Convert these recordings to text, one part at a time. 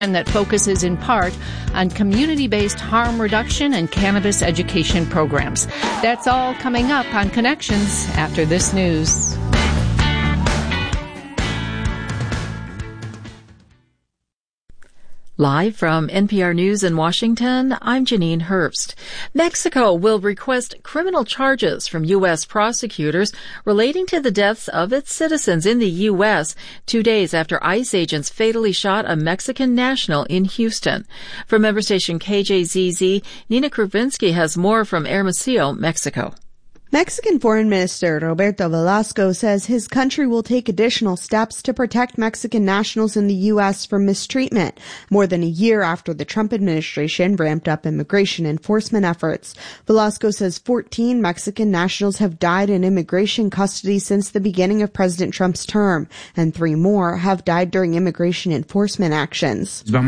and that focuses in part on community-based harm reduction and cannabis education programs. That's all coming up on Connections after this news. Live from NPR News in Washington, I'm Janine Herbst. Mexico will request criminal charges from U.S. prosecutors relating to the deaths of its citizens in the U.S. 2 days after ICE agents fatally shot a Mexican national in Houston. From member station KJZZ, Nina Kruvinsky has more from Hermosillo, Mexico. Mexican Foreign Minister Roberto Velasco says his country will take additional steps to protect Mexican nationals in the U.S. from mistreatment, more than a year after the Trump administration ramped up immigration enforcement efforts. Velasco says 14 Mexican nationals have died in immigration custody since the beginning of President Trump's term, and 3 more have died during immigration enforcement actions. We're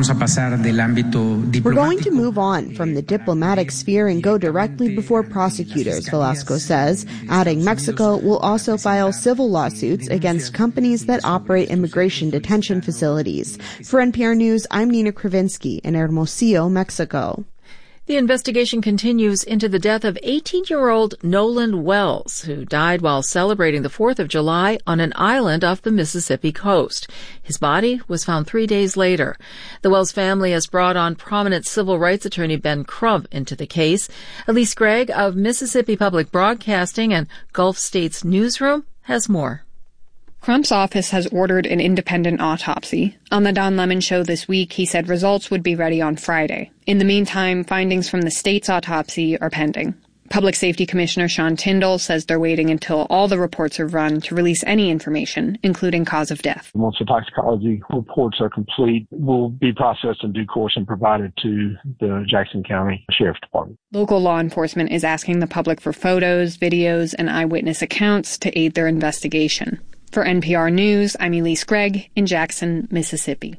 going to move on from the diplomatic sphere and go directly before prosecutors, Velasco says, adding Mexico will also file civil lawsuits against companies that operate immigration detention facilities. For NPR News, I'm Nina Kruvinsky in Hermosillo, Mexico. The investigation continues into the death of 18-year-old Nolan Wells, who died while celebrating the 4th of July on an island off the Mississippi coast. His body was found 3 days later. The Wells family has brought on prominent civil rights attorney Ben Crump into the case. Elise Gregg of Mississippi Public Broadcasting and Gulf States Newsroom has more. Crump's office has ordered an independent autopsy. On the Don Lemon Show this week, he said results would be ready on Friday. In the meantime, findings from the state's autopsy are pending. Public Safety Commissioner Sean Tindall says they're waiting until all the reports are run to release any information, including cause of death. Once the toxicology reports are complete, will be processed in due course and provided to the Jackson County Sheriff's Department. Local law enforcement is asking the public for photos, videos, and eyewitness accounts to aid their investigation. For NPR News, I'm Elise Gregg in Jackson, Mississippi.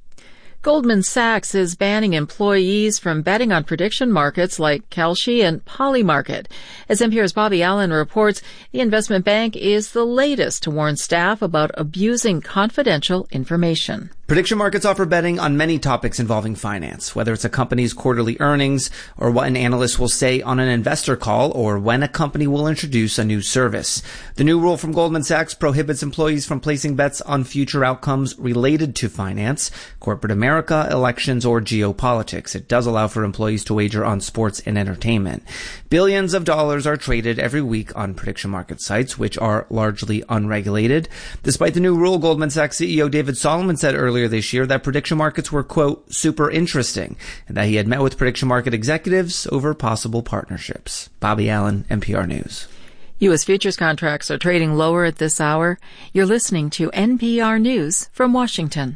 Goldman Sachs is banning employees from betting on prediction markets like Kalshi and Polymarket. As NPR's Bobby Allen reports, the investment bank is the latest to warn staff about abusing confidential information. Prediction markets offer betting on many topics involving finance, whether it's a company's quarterly earnings or what an analyst will say on an investor call or when a company will introduce a new service. The new rule from Goldman Sachs prohibits employees from placing bets on future outcomes related to finance, corporate America, elections, or geopolitics. It does allow for employees to wager on sports and entertainment. Billions of dollars are traded every week on prediction market sites, which are largely unregulated. Despite the new rule, Goldman Sachs CEO David Solomon said earlier this year that prediction markets were, quote, super interesting, and that he had met with prediction market executives over possible partnerships. Bobby Allen, NPR News. U.S. futures contracts are trading lower at this hour. You're listening to NPR News from Washington.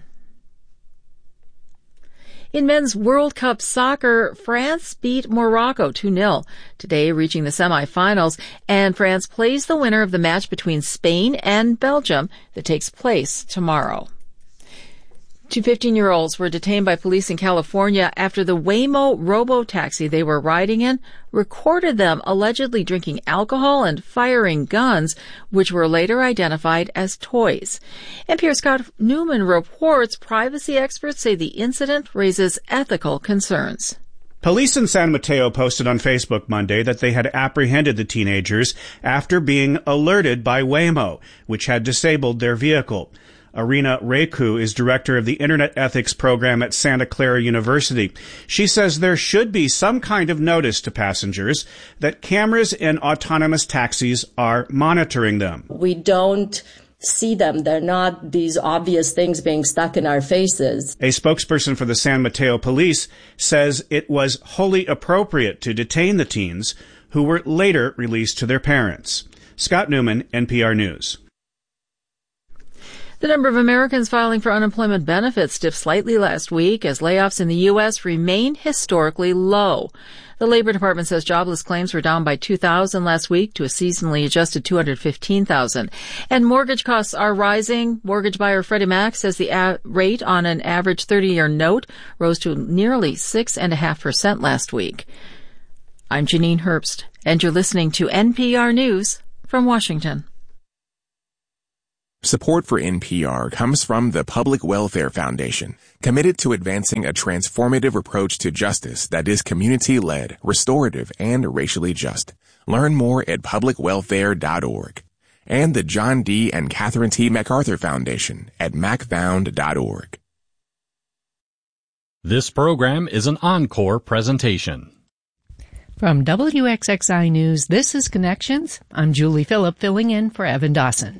In men's World Cup soccer, France beat Morocco 2-0, today reaching the semifinals, and France plays the winner of the match between Spain and Belgium that takes place tomorrow. 2 15-year-olds were detained by police in California after the Waymo robo-taxi they were riding in recorded them allegedly drinking alcohol and firing guns, which were later identified as toys. NPR's Scott Newman reports privacy experts say the incident raises ethical concerns. Police in San Mateo posted on Facebook Monday that they had apprehended the teenagers after being alerted by Waymo, which had disabled their vehicle. Arina Reku is director of the Internet Ethics Program at Santa Clara University. She says there should be some kind of notice to passengers that cameras in autonomous taxis are monitoring them. We don't see them. They're not these obvious things being stuck in our faces. A spokesperson for the San Mateo Police says it was wholly appropriate to detain the teens, who were later released to their parents. Scott Newman, NPR News. The number of Americans filing for unemployment benefits dipped slightly last week as layoffs in the U.S. remain historically low. The Labor Department says jobless claims were down by 2,000 last week to a seasonally adjusted 215,000. And mortgage costs are rising. Mortgage buyer Freddie Mac says the rate on an average 30-year note rose to nearly 6.5% last week. I'm Janine Herbst, and you're listening to NPR News from Washington. Support for NPR comes from the Public Welfare Foundation, committed to advancing a transformative approach to justice that is community-led, restorative, and racially just. Learn more at publicwelfare.org. And the John D. and Catherine T. MacArthur Foundation at macfound.org. This program is an encore presentation. From WXXI News, this is Connections. I'm Julie Phillip, filling in for Evan Dawson.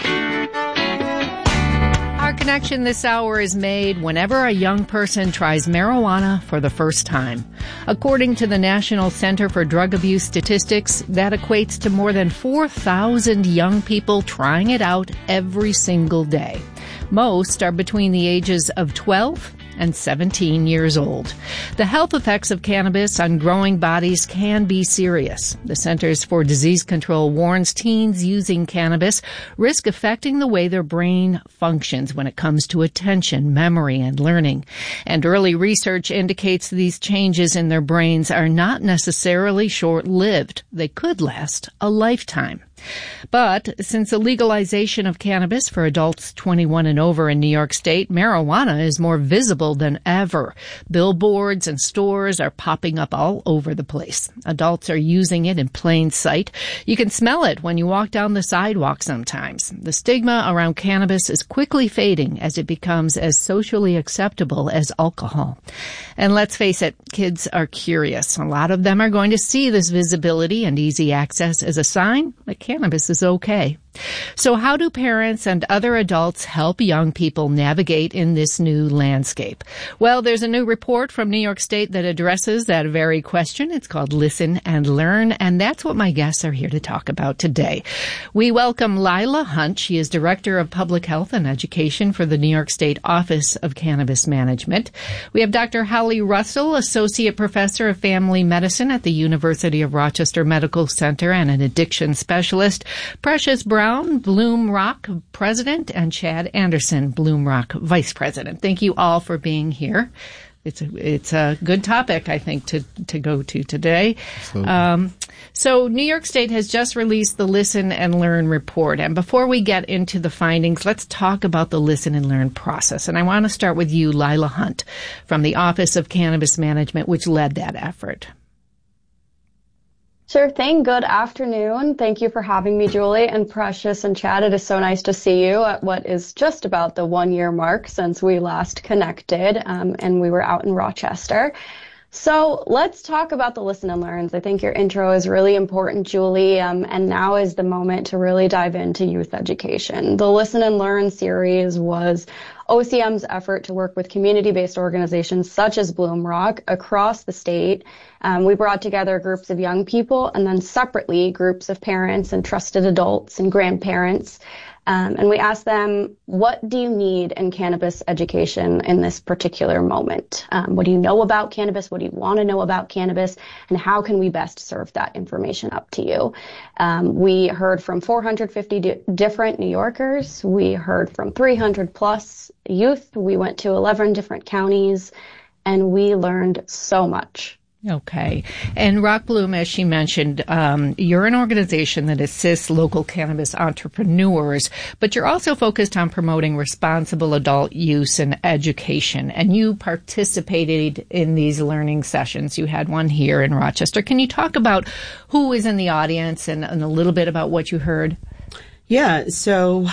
Our connection this hour is made whenever a young person tries marijuana for the first time. According to the National Center for Drug Abuse Statistics, that equates to more than 4,000 young people trying it out every single day. Most are between the ages of 12 and 17 years old. The health effects of cannabis on growing bodies can be serious. The Centers for Disease Control warns teens using cannabis risk affecting the way their brain functions when it comes to attention, memory, and learning. And early research indicates these changes in their brains are not necessarily short-lived. They could last a lifetime. But since the legalization of cannabis for adults 21 and over in New York State, marijuana is more visible than ever. Billboards and stores are popping up all over the place. Adults are using it in plain sight. You can smell it when you walk down the sidewalk sometimes. The stigma around cannabis is quickly fading as it becomes as socially acceptable as alcohol. And let's face it, kids are curious. A lot of them are going to see this visibility and easy access as a sign that cannabis is okay. So how do parents and other adults help young people navigate in this new landscape? Well, there's a new report from New York State that addresses that very question. It's called Listen and Learn, and that's what my guests are here to talk about today. We welcome Lila Hunt. She is Director of Public Health and Education for the New York State Office of Cannabis Management. We have Dr. Holly Russell, Associate Professor of Family Medicine at the University of Rochester Medical Center and an addiction specialist. Precious Brown, Bloom Rock President, and Chad Anderson, Bloom Rock Vice President. Thank you all for being here. It's a good topic, I think, to go to today. So New York State has just released the Listen and Learn report. And before we get into the findings, let's talk about the Listen and Learn process. And I want to start with you, Lila Hunt, from the Office of Cannabis Management, which led that effort. Sure thing. Good afternoon. Thank you for having me, Julie and Precious and Chad. It is so nice to see you at what is just about the 1-year mark since we last connected, and we were out in Rochester. So let's talk about the Listen and Learns. I think your intro is really important, Julie, and now is the moment to really dive into youth education. The Listen and Learn series was OCM's effort to work with community-based organizations such as Bloom Rock across the state. We brought together groups of young people and then separately groups of parents and trusted adults and grandparents. And we asked them, what do you need in cannabis education in this particular moment? What do you know about cannabis? What do you want to know about cannabis? And how can we best serve that information up to you? We heard from 450 different New Yorkers. We heard from 300 plus youth. We went to 11 different counties, and we learned so much. Okay. And Rock Bloom, as she mentioned, you're an organization that assists local cannabis entrepreneurs, but you're also focused on promoting responsible adult use and education. And you participated in these learning sessions. You had one here in Rochester. Can you talk about who is in the audience and a little bit about what you heard? Yeah. So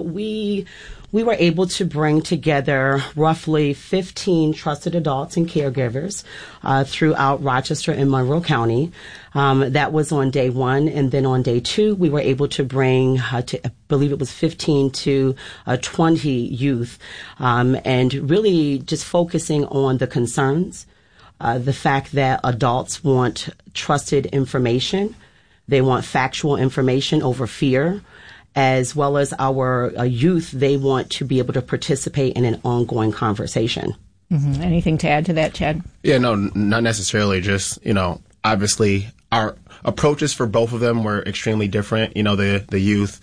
we were able to bring together roughly 15 trusted adults and caregivers throughout Rochester and Monroe County. That was on day 1. And then on day 2, we were able to bring, I believe it was 15 to 20 youth, and really just focusing on the concerns, the fact that adults want trusted information. They want factual information over fear. As well as our youth, they want to be able to participate in an ongoing conversation. Mm-hmm. Anything to add to that, Chad? Yeah, no, not necessarily. Just, obviously our approaches for both of them were extremely different. The youth,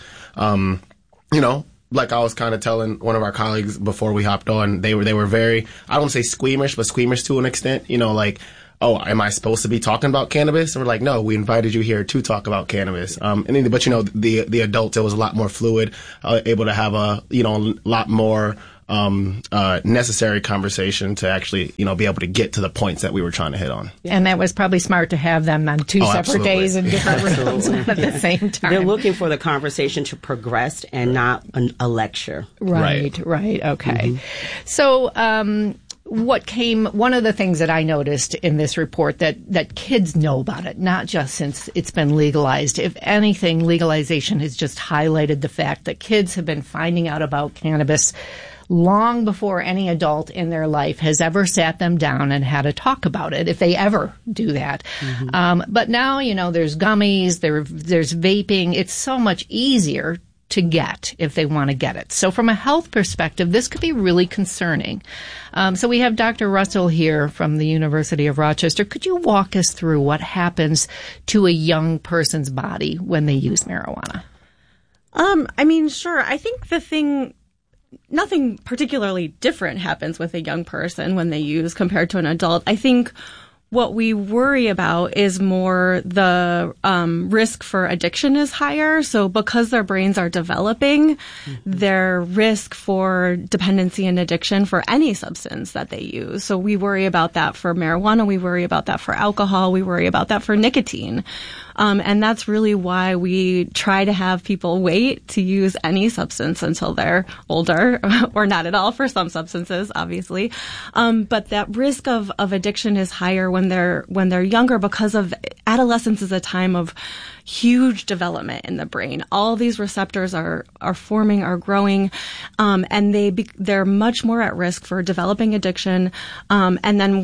like I was kind of telling one of our colleagues before we hopped on, they were very, I don't say squeamish, but squeamish to an extent, oh, am I supposed to be talking about cannabis? And we're like, no, we invited you here to talk about cannabis. But the adults, it was a lot more fluid, able to have a lot more necessary conversation to actually, be able to get to the points that we were trying to hit on. And that was probably smart to have them on two separate days in different rooms at the same time. They're looking for the conversation to progress and not a lecture. Right. Okay. Mm-hmm. So, one of the things that I noticed in this report that kids know about it, not just since it's been legalized. If anything, legalization has just highlighted the fact that kids have been finding out about cannabis long before any adult in their life has ever sat them down and had a talk about it, if they ever do that. Mm-hmm. But now, there's gummies, there's vaping. It's so much easier to get if they want to get it. So from a health perspective, this could be really concerning. So we have Dr. Russell here from the University of Rochester. Could you walk us through what happens to a young person's body when they use marijuana? Sure. I think nothing particularly different happens with a young person when they use compared to an adult. I think what we worry about is more the risk for addiction is higher. So because their brains are developing, their risk for dependency and addiction for any substance that they use. So we worry about that for marijuana. We worry about that for alcohol. We worry about that for nicotine. And that's really why we try to have people wait to use any substance until they're older, or not at all for some substances, obviously. But that risk of addiction is higher when they're younger, because of adolescence is a time of huge development in the brain. All these receptors are forming, are growing, and they're much more at risk for developing addiction. And then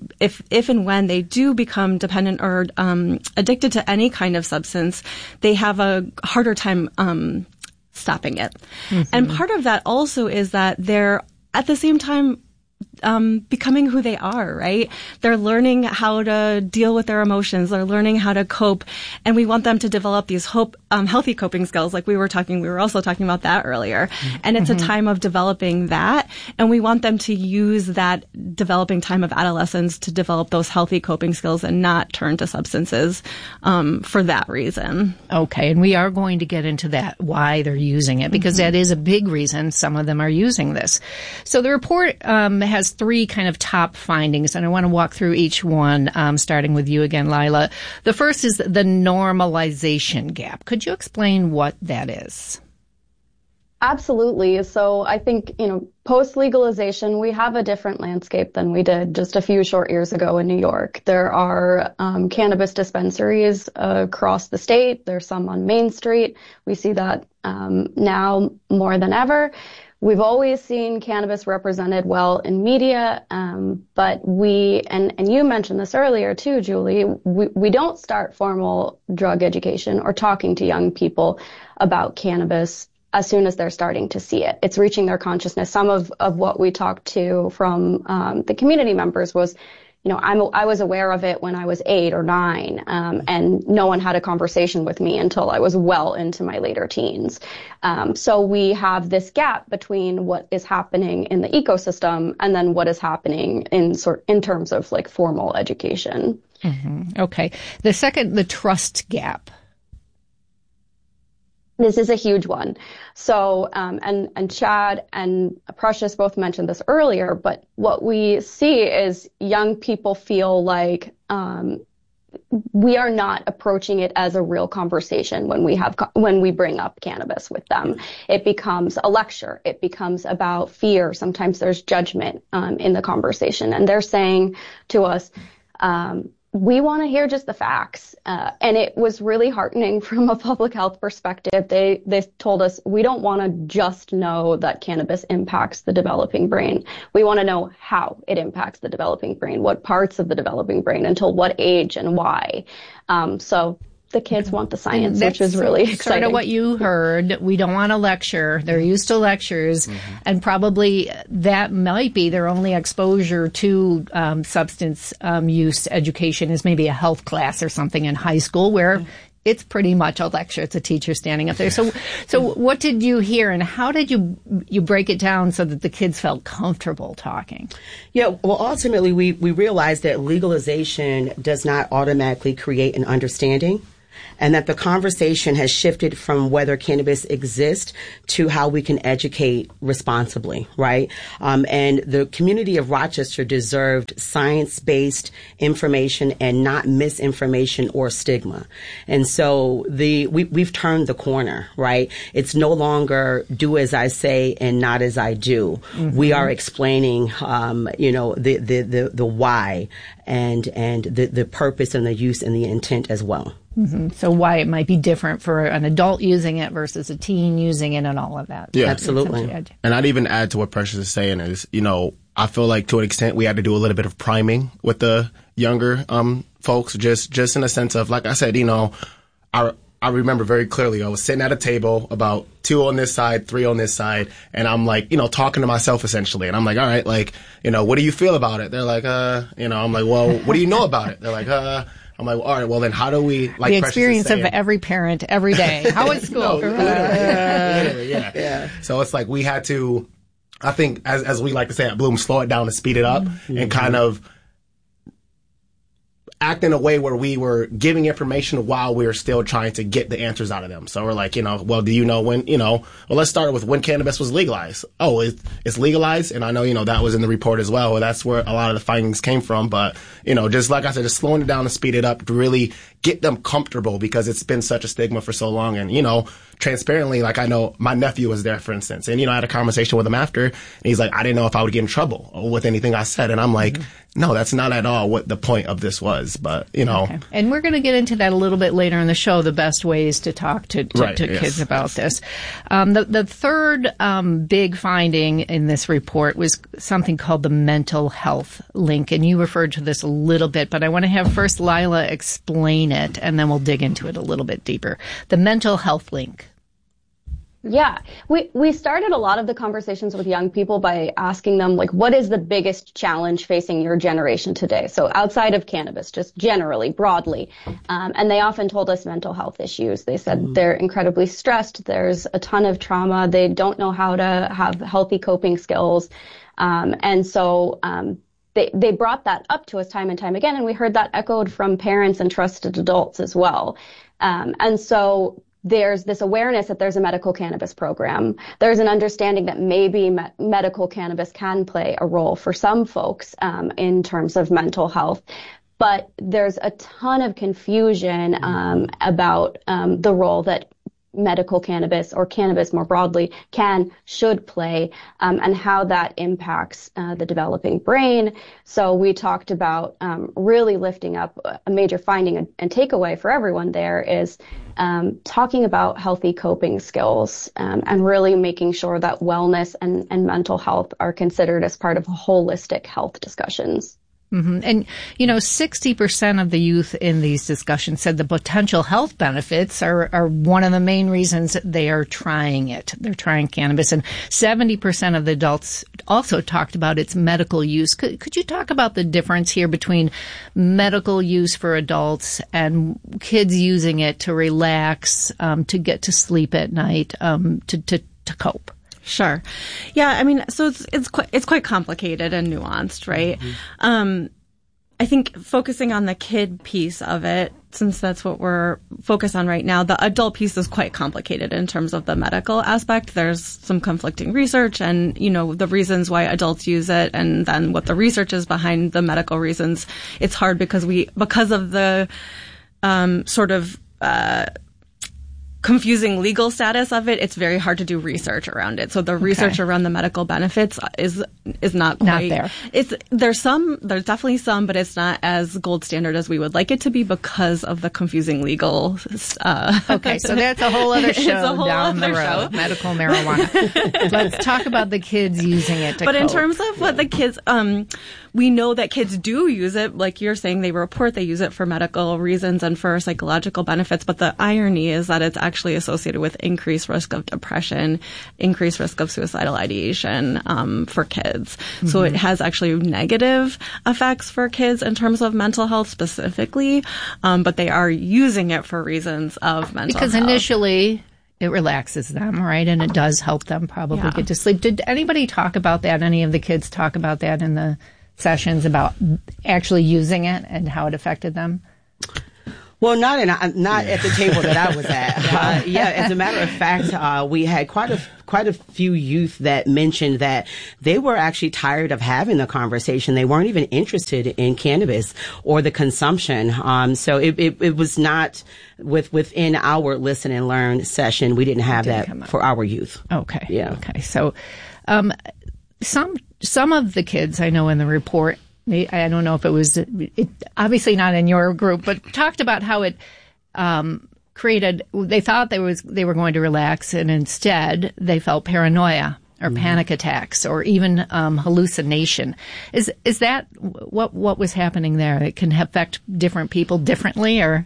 if and when they do become dependent or addicted to any kind of substance, they have a harder time stopping it. Mm-hmm. And part of that also is that they're at the same time becoming who they are, right? They're learning how to deal with their emotions. They're learning how to cope. And we want them to develop these healthy coping skills. Like we were also talking about that earlier. And it's a time of developing that. And we want them to use that developing time of adolescence to develop those healthy coping skills and not turn to substances, for that reason. Okay. And we are going to get into that, why they're using it, because that is a big reason some of them are using this. So the report, has three kind of top findings, and I want to walk through each one, starting with you again, Lila. The first is the normalization gap. Could you explain what that is? Absolutely. So I think, post-legalization, we have a different landscape than we did just a few short years ago in New York. There are cannabis dispensaries across the state. There's some on Main Street. We see that now more than ever. We've always seen cannabis represented well in media, but and you mentioned this earlier too, Julie, we don't start formal drug education or talking to young people about cannabis as soon as they're starting to see it. It's reaching their consciousness. Some of what we talked to from the community members was, I was aware of it when I was 8 or 9, and no one had a conversation with me until I was well into my later teens. So we have this gap between what is happening in the ecosystem and then what is happening in terms of like formal education. Mm-hmm. Okay. The second, the trust gap. This is a huge one. So, and Chad and Precious both mentioned this earlier, but what we see is young people feel like, we are not approaching it as a real conversation when we bring up cannabis with them. It becomes a lecture. It becomes about fear. Sometimes there's judgment, in the conversation, and they're saying to us, we want to hear just the facts. And it was really heartening from a public health perspective. They told us, we don't want to just know that cannabis impacts the developing brain. We want to know how it impacts the developing brain, what parts of the developing brain, until what age and why. So the kids want the science, which is really exciting. Sort of what you heard. We don't want a lecture. They're used to lectures, and probably that might be their only exposure to substance use education is maybe a health class or something in high school where it's pretty much a lecture. It's a teacher standing up there. So what did you hear, and how did you break it down so that the kids felt comfortable talking? Yeah, well, ultimately, we realized that legalization does not automatically create an understanding, and that the conversation has shifted from whether cannabis exists to how we can educate responsibly, right? And the community of Rochester deserved science-based information and not misinformation or stigma. And so we've turned the corner, right? It's no longer do as I say and not as I do. Mm-hmm. We are explaining, the why and the purpose and the use and the intent as well. Mm-hmm. So why it might be different for an adult using it versus a teen using it and all of that. Yeah, absolutely. And I'd even add to what Precious is saying is, I feel like to an extent we had to do a little bit of priming with the younger folks, just in a sense of, like I said, I remember very clearly I was sitting at a table, about 2 on this side, 3 on this side, and I'm like, talking to myself essentially. And I'm like, all right, like, what do you feel about it? They're like, I'm like, well, what do you know about it? They're like, I'm like, all right, well, then how do we, like, the experience of every parent every day. How is school? Literally, yeah. So it's like we had to, I think, as we like to say at Bloom, slow it down and speed it up, mm-hmm. and kind of act in a way where we were giving information while we were still trying to get the answers out of them. So we're like, well, do you know when, well, let's start with when cannabis was legalized. Oh, it's legalized. And I know, that was in the report as well. That's where a lot of the findings came from. But, just like I said, just slowing it down and speed it up to really get them comfortable, because it's been such a stigma for so long. And, transparently, like, I know my nephew was there, for instance, and, I had a conversation with him after, and he's like, I didn't know if I would get in trouble with anything I said. And I'm like, mm-hmm. no, that's not at all what the point of this was. But, Okay. And we're going to get into that a little bit later in the show, the best ways to talk to kids about this. The third big finding in this report was something called the mental health link. And you referred to this a little bit, but I want to have first Lila explain it, and then we'll dig into it a little bit deeper. The mental health link. Yeah, we started a lot of the conversations with young people by asking them, like, what is the biggest challenge facing your generation today? So outside of cannabis, just generally, broadly. And they often told us mental health issues. They said they're incredibly stressed. There's a ton of trauma. They don't know how to have healthy coping skills. And so they brought that up to us time and time again. And we heard that echoed from parents and trusted adults as well. And so there's this awareness that there's a medical cannabis program. There's an understanding that maybe medical cannabis can play a role for some folks in terms of mental health. But there's a ton of confusion about the role that medical cannabis or cannabis more broadly should play, and how that impacts the developing brain. So we talked about really lifting up a major finding and takeaway for everyone there is talking about healthy coping skills, and really making sure that wellness and mental health are considered as part of holistic health discussions. Mm-hmm. And, 60% of the youth in these discussions said the potential health benefits are one of the main reasons they are trying it. They're trying cannabis. And 70% of the adults also talked about its medical use. Could you talk about the difference here between medical use for adults and kids using it to relax, to get to sleep at night, to cope? Sure. Yeah, I mean, so it's quite complicated and nuanced, right? Mm-hmm. I think focusing on the kid piece of it, since that's what we're focused on right now, the adult piece is quite complicated in terms of the medical aspect. There's some conflicting research and, the reasons why adults use it, and then what the research is behind the medical reasons. It's hard because of the sort of confusing legal status of it, it's very hard to do research around it. So the research around the medical benefits is not quite there. There's definitely some, but it's not as gold standard as we would like it to be because of the confusing legal. Okay, so that's a whole other show down the road. Medical marijuana. Let's talk about the kids using it to cope. In terms of what the kids, we know that kids do use it. Like you're saying, they report they use it for medical reasons and for psychological benefits. But the irony is that it's actually actually associated with increased risk of depression, increased risk of suicidal ideation for kids. Mm-hmm. So it has actually negative effects for kids in terms of mental health specifically, but they are using it for reasons of mental health. Because initially it relaxes them, right? And it does help them probably get to sleep. Did anybody talk about that? Any of the kids talk about that in the sessions about actually using it and how it affected them? Well, not at the table that I was at. As a matter of fact, we had quite a few youth that mentioned that they were actually tired of having the conversation. They weren't even interested in cannabis or the consumption. So it was not within our listen and learn session. We didn't have that for our youth. Okay. Yeah. Okay. So, some of the kids I know in the report, I don't know if it was obviously not in your group, but talked about how it created. They thought they were going to relax, and instead they felt paranoia or panic attacks or even hallucination. Is that what was happening there? It can affect different people differently, or?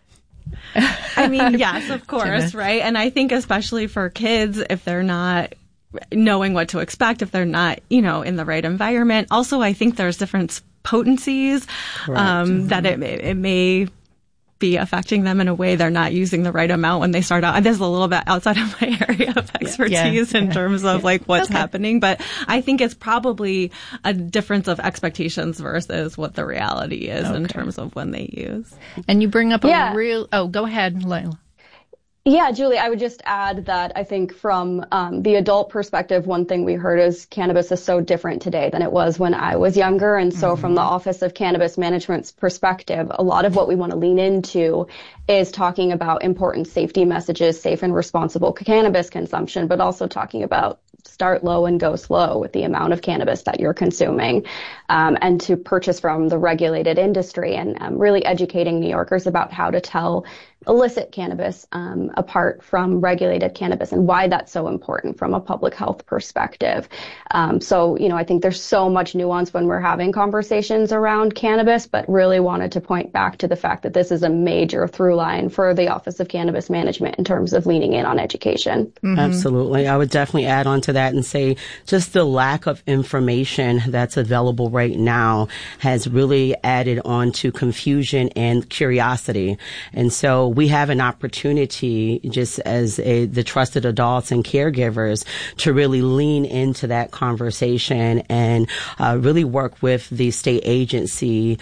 I mean, yes, of course, right? And I think especially for kids, if they're not knowing what to expect, if they're not, in the right environment. Also, I think there's different potencies that it may be affecting them in a way they're not using the right amount when they start out. And this is a little bit outside of my area of expertise in terms of what's happening, but I think it's probably a difference of expectations versus what the reality is in terms of when they use. And you bring up go ahead, Layla. Yeah, Julie, I would just add that I think from the adult perspective, one thing we heard is cannabis is so different today than it was when I was younger. And so from the Office of Cannabis Management's perspective, a lot of what we want to lean into is talking about important safety messages, safe and responsible cannabis consumption, but also talking about start low and go slow with the amount of cannabis that you're consuming, and to purchase from the regulated industry, and really educating New Yorkers about how to tell illicit cannabis apart from regulated cannabis and why that's so important from a public health perspective. So, I think there's so much nuance when we're having conversations around cannabis, but really wanted to point back to the fact that this is a major through line for the Office of Cannabis Management in terms of leaning in on education. Mm-hmm. Absolutely. I would definitely add on to that and say just the lack of information that's available right now has really added on to confusion and curiosity. And so we have an opportunity, just as the trusted adults and caregivers, to really lean into that conversation and really work with the state agency,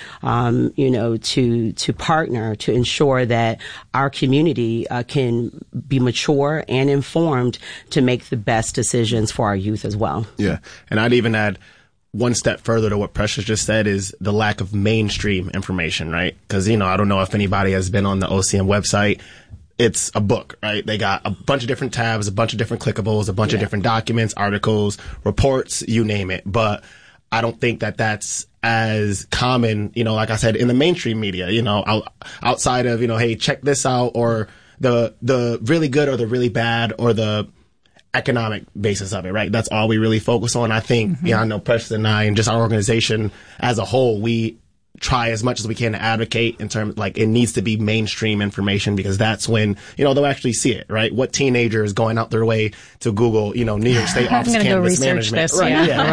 to partner to ensure that our community can be mature and informed to make the best decisions for our youth as well. Yeah, and I'd even add one step further to what Precious just said is the lack of mainstream information, right? Because, I don't know if anybody has been on the OCM website. It's a book, right? They got a bunch of different tabs, a bunch of different clickables, a bunch of different documents, articles, reports, you name it. But I don't think that that's as common, like I said, in the mainstream media, outside of, hey, check this out, or the really good or the really bad or the economic basis of it, right? That's all we really focus on. I think, I know Precious and I and just our organization as a whole, we try as much as we can to advocate in terms, it needs to be mainstream information, because that's when, they'll actually see it, right? What teenager is going out their way to Google, New York State Office of Cannabis Management. This,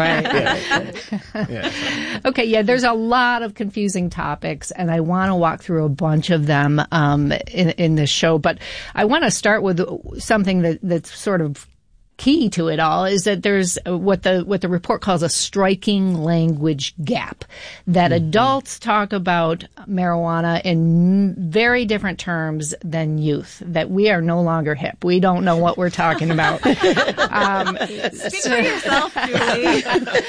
Okay, there's a lot of confusing topics, and I want to walk through a bunch of them in this show, but I want to start with something that's sort of key to it all, is that there's what the report calls a striking language gap, that adults talk about marijuana in very different terms than youth, that we are no longer hip. We don't know what we're talking about. Speak for yourself, Julie.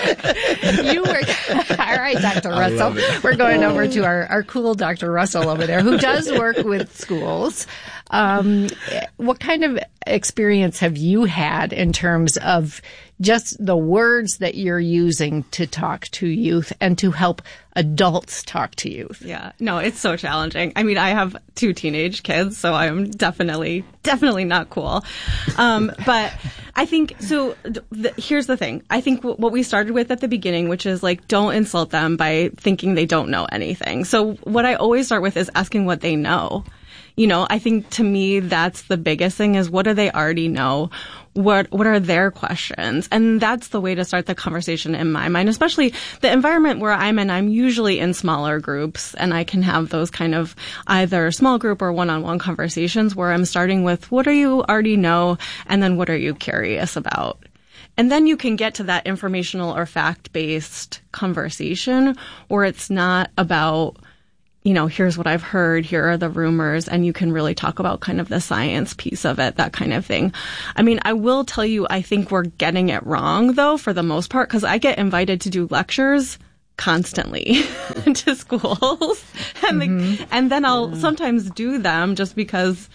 All right, Dr. Russell. We're going over to our cool Dr. Russell over there, who does work with schools. What kind of experience have you had in terms of just the words that you're using to talk to youth and to help adults talk to youth? Yeah, no, it's so challenging. I mean, I have 2 teenage kids, so I'm definitely not cool. But I think, so here's the thing. I think what we started with at the beginning, which is don't insult them by thinking they don't know anything. So what I always start with is asking what they know. I think to me, that's the biggest thing is what do they already know? What are their questions? And that's the way to start the conversation in my mind, especially the environment where I'm in. I'm usually in smaller groups, and I can have those kind of either small group or one-on-one conversations where I'm starting with what do you already know, and then what are you curious about? And then you can get to that informational or fact-based conversation where it's not about, here's what I've heard, here are the rumors, and you can really talk about kind of the science piece of it, that kind of thing. I mean, I will tell you, I think we're getting it wrong, though, for the most part, because I get invited to do lectures constantly to schools. And then I'll sometimes do them just because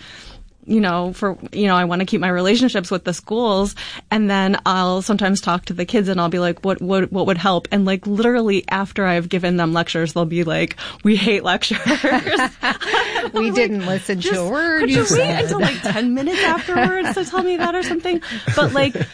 I want to keep my relationships with the schools. And then I'll sometimes talk to the kids and I'll be like, what would help? And like literally after I've given them lectures, they'll be like, we hate lectures. We didn't listen to a word. Could you wait until like 10 minutes afterwards to tell me that or something? But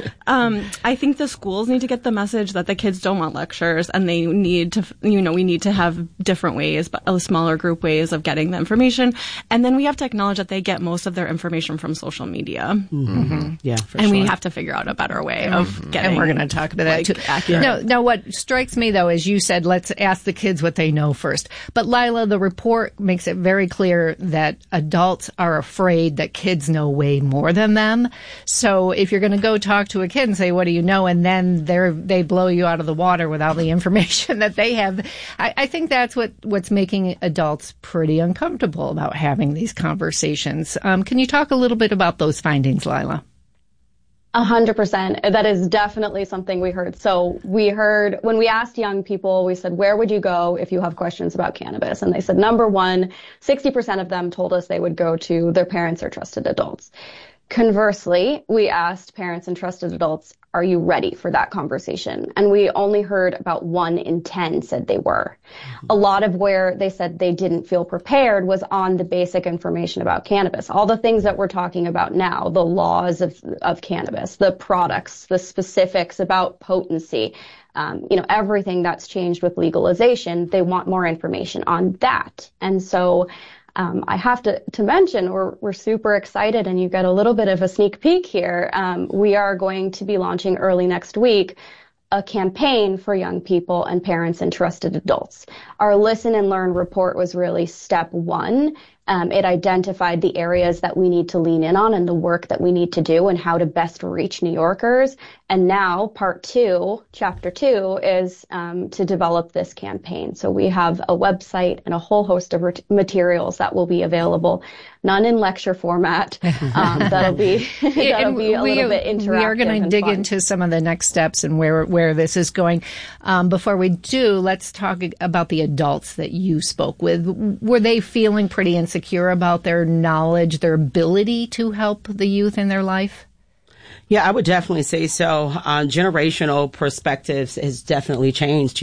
I think the schools need to get the message that the kids don't want lectures and they need to, we need to have different ways, but smaller group ways of getting the information. And then we have to acknowledge that they get most of their information from social media. Mm-hmm. Yeah, for and sure. we have to figure out a better way of getting. And we're going to talk about that too. Accurate. No, what strikes me though, is you said, let's ask the kids what they know first. But Lila, the report makes it very clear that adults are afraid that kids know way more than them. So if you're going to go talk to a kid and say, what do you know? And then they blow you out of the water without the information that they have. I think that's what's making adults pretty uncomfortable about having these conversations. Can you talk a little bit about those findings, Lila? 100%. That is definitely something we heard. So we heard when we asked young people, we said, where would you go if you have questions about cannabis? And they said, number one, 60% of them told us they would go to their parents or trusted adults. Conversely, we asked parents and trusted adults, are you ready for that conversation? And we only heard about 1 in 10 said they were. A lot of where they said they didn't feel prepared was on the basic information about cannabis. All the things that we're talking about now, the laws of cannabis, the products, the specifics about potency, everything that's changed with legalization, they want more information on that. And so I have to mention we're super excited, and you get a little bit of a sneak peek here. We are going to be launching early next week a campaign for young people and parents and trusted adults. Our Listen and Learn report was really step one. It identified the areas that we need to lean in on and the work that we need to do and how to best reach New Yorkers. And now part 2, chapter 2, is to develop this campaign. So we have a website and a whole host of materials that will be available, none in lecture format. That'll be a little bit interactive. We are going to dig into some of the next steps and where this is going. Before we do, let's talk about the adults that you spoke with. Were they feeling pretty insecure about their knowledge, their ability to help the youth in their life? Yeah, I would definitely say so. Generational perspectives has definitely changed,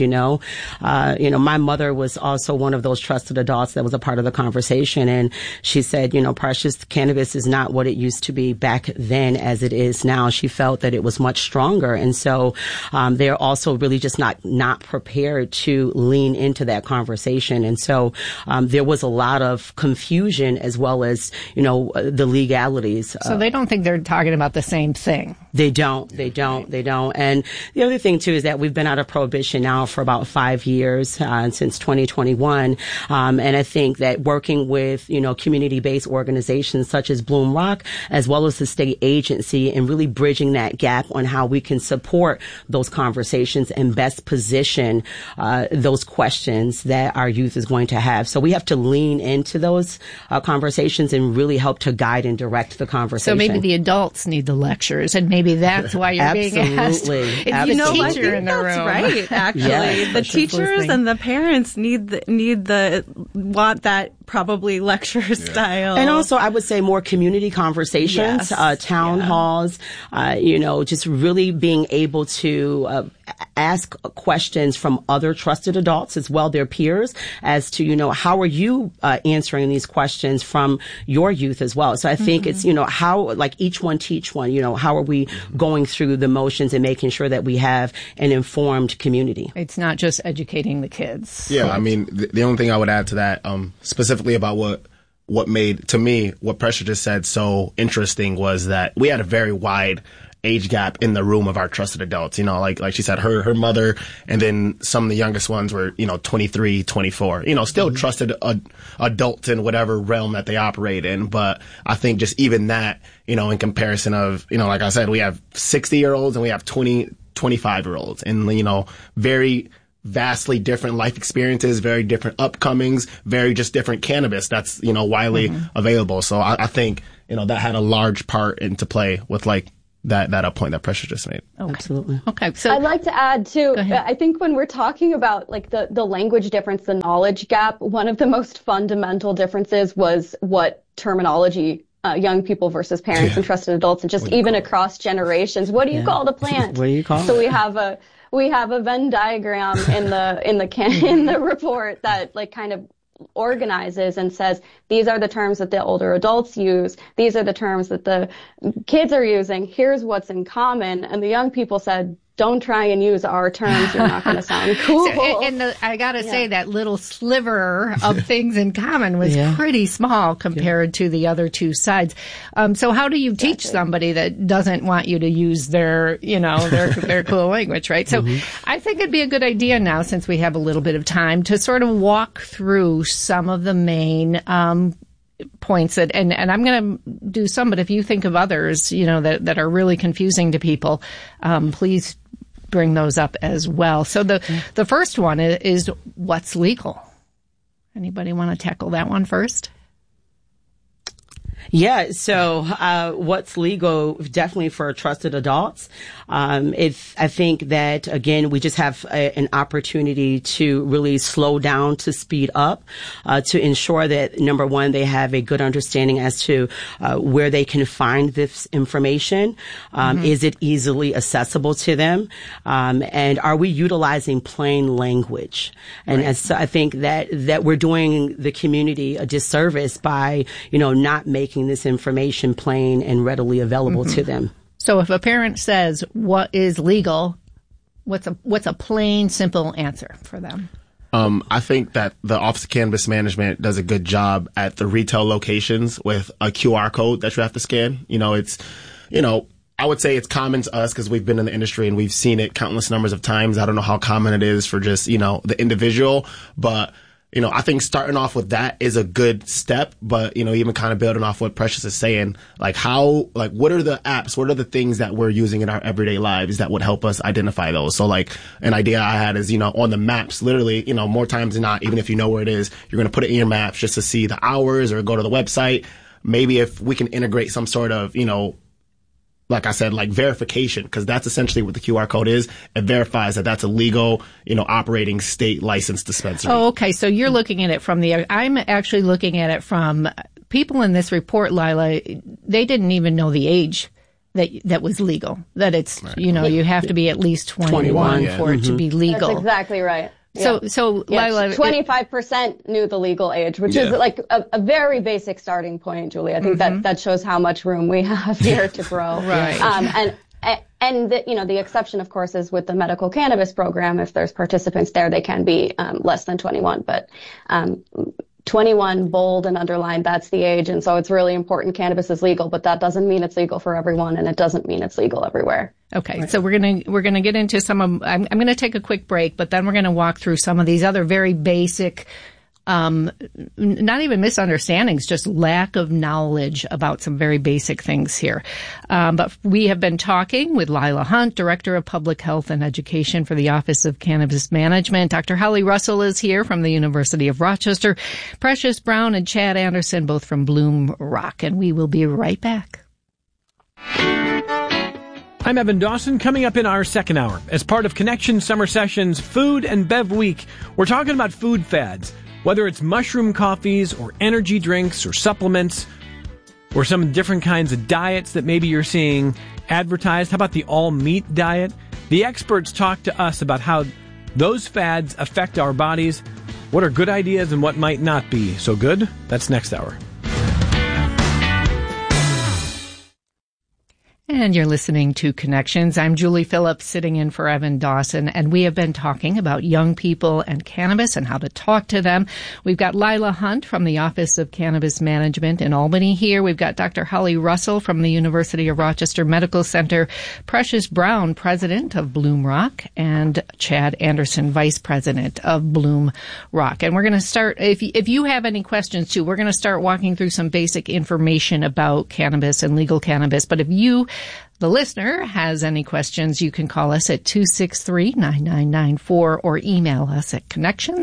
my mother was also one of those trusted adults that was a part of the conversation. And she said, Precious, cannabis is not what it used to be back then as it is now. She felt that it was much stronger. And so, they're also really just not prepared to lean into that conversation. And so, there was a lot of confusion as well as, the legalities. So they don't think they're talking about the same thing. They don't. And the other thing too is that we've been out of prohibition now for about 5 years, since 2021. And I think that working with, community-based organizations such as Bloom Rock, as well as the state agency, and really bridging that gap on how we can support those conversations and best position, those questions that our youth is going to have. So we have to lean into those, conversations and really help to guide and direct the conversation. So maybe the adults need the lectures. And maybe that's why you're being asked. Absolutely. If you know, I think that's right, actually. Yes, the teachers and the parents want that probably lecture style. And also, I would say more community conversations, town halls, just really being able to ask questions from other trusted adults as well, their peers, as to, how are you answering these questions from your youth as well. So I think it's, how, like each one teach one, how are we going through the motions and making sure that we have an informed community? It's not just educating the kids. Yeah, I mean, the only thing I would add to that, specifically about what what made, to me, what Precious just said so interesting was that we had a very wide age gap in the room of our trusted adults. You know, like she said, her mother, and then some of the youngest ones were, 23, 24, still trusted adults in whatever realm that they operate in. But I think just even that, in comparison of, like I said, we have 60-year-olds and we have 25-year-olds, and, very vastly different life experiences, very different upcomings, very just different cannabis that's, widely available. So I think, that had a large part into play with that point that Precious just made. Okay. Absolutely. Okay. So I'd like to add too, I think when we're talking about the language difference, the knowledge gap, one of the most fundamental differences was what terminology young people versus parents and trusted adults, and just even across generations. What do you call the plant? What do you call it? So we have a Venn diagram in the report that kind of organizes and says, these are the terms that the older adults use. These are the terms that the kids are using. Here's what's in common. And the young people said, don't try and use our terms. You're not going to sound cool. I got to say that little sliver of things in common was pretty small compared to the other two sides. So how do you teach somebody that doesn't want you to use their cool language, right? So I think it'd be a good idea now, since we have a little bit of time, to sort of walk through some of the main points that, and I'm going to do some, but if you think of others, that are really confusing to people, please bring those up as well. So the first one is what's legal. Anybody want to tackle that one first? Yeah, so what's legal definitely for trusted adults. I think that, again, we just have an opportunity to really slow down, to speed up, to ensure that, number one, they have a good understanding as to where they can find this information. Is it easily accessible to them? And are we utilizing plain language? And so I think that we're doing the community a disservice by, not making this information plain and readily available to them. So if a parent says, what is legal, what's a plain, simple answer for them? I think that the Office of Cannabis Management does a good job at the retail locations with a QR code that you have to scan. I would say it's common to us because we've been in the industry and we've seen it countless numbers of times. I don't know how common it is for just, the individual, but I think starting off with that is a good step, but, even kind of building off what Precious is saying, what are the apps, what are the things that we're using in our everyday lives that would help us identify those? So an idea I had is, on the maps, literally, more times than not, even if you know where it is, you're going to put it in your maps just to see the hours or go to the website. Maybe if we can integrate some sort of, like I said, verification, because that's essentially what the QR code is. It verifies that that's a legal, operating state licensed dispensary. Oh, okay. So you're looking at it I'm actually looking at it from people in this report, Lila. They didn't even know the age that was legal. That it's, you have to be at least 21 for it to be legal. That's exactly right. So Lila, 25% knew the legal age, which is a very basic starting point, Julie. I think that shows how much room we have here to grow. Right. And the exception, of course, is with the medical cannabis program. If there's participants there, they can be less than 21. But 21, bold and underlined, that's the age. And so it's really important. Cannabis is legal, but that doesn't mean it's legal for everyone, and it doesn't mean it's legal everywhere. Okay, right. So we're gonna get into some of. I'm gonna take a quick break, but then we're gonna walk through some of these other very basic, not even misunderstandings, just lack of knowledge about some very basic things here. But we have been talking with Lila Hunt, Director of Public Health and Education for the Office of Cannabis Management. Dr. Holly Russell is here from the University of Rochester. Precious Brown and Chad Anderson, both from Bloom Rock, and we will be right back. I'm Evan Dawson. Coming up in our second hour, as part of Connection Summer Sessions Food and Bev Week, we're talking about food fads. Whether it's mushroom coffees or energy drinks or supplements or some different kinds of diets that maybe you're seeing advertised. How about the all-meat diet? The experts talk to us about how those fads affect our bodies, what are good ideas and what might not be so good. That's next hour. And you're listening to Connections. I'm Julie Phillips, sitting in for Evan Dawson, and we have been talking about young people and cannabis and how to talk to them. We've got Lila Hunt from the Office of Cannabis Management in Albany here. We've got Dr. Holly Russell from the University of Rochester Medical Center, Precious Brown, president of Bloom Rock, and Chad Anderson, vice president of Bloom Rock. And we're going to start, if you have any questions too, we're going to start walking through some basic information about cannabis and legal cannabis. But if you, the listener, has any questions, you can call us at 263-9994 or email us at